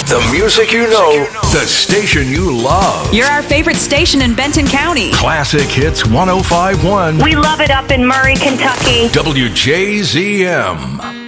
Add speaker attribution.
Speaker 1: The music you know, the station you love.
Speaker 2: You're our favorite station in Benton County.
Speaker 1: Classic Hits 105.1.
Speaker 3: We love it up in Murray, Kentucky.
Speaker 1: WJZM.